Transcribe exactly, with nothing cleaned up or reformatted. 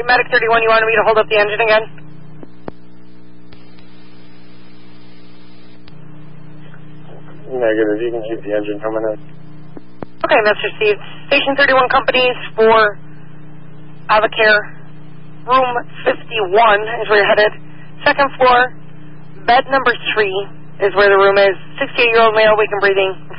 Medic thirty-one, you wanted me to hold up the engine again? Negative, you can keep the engine coming in. Okay, that's received. Station thirty-one companies for Avocare. Room fifty-one is where you're headed. Second floor, bed number three is where the room is. sixty-eight-year-old male, weak and breathing.